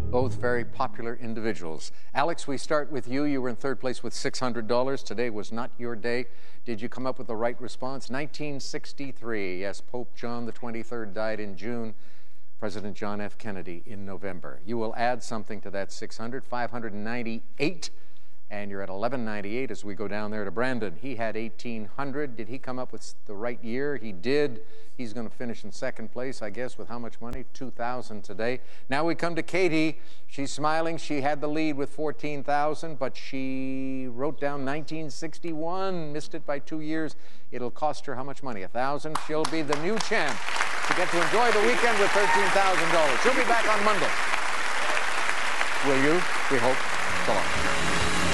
Both very popular individuals. Alex, we start with you. You were in third place with $600. Today was not your day. Did you come up with the right response? 1963. Yes, Pope John the 23rd died in June. President John F. Kennedy in November. You will add something to that 600, 598, and you're at 1198 as we go down there to Brandon. He had 1800. Did he come up with the right year? He did. He's going to finish in second place, I guess, with how much money? 2,000 today. Now we come to Katie. She's smiling. She had the lead with 14,000, but she wrote down 1961, missed it by 2 years. It'll cost her how much money? 1,000. She'll be the new champ to get to enjoy the weekend with $13,000. She'll be back on Monday. Will you? We hope. So long.